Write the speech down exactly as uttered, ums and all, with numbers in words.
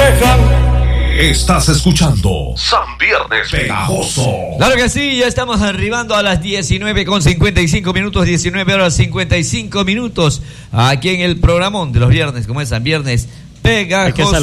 aconsejan. Estás escuchando San Viernes Pegajoso. Claro que sí, ya estamos arribando a las diecinueve con cincuenta y cinco minutos, diecinueve horas cincuenta y cinco minutos, aquí en el programón de los viernes, como es San Viernes Pegajoso.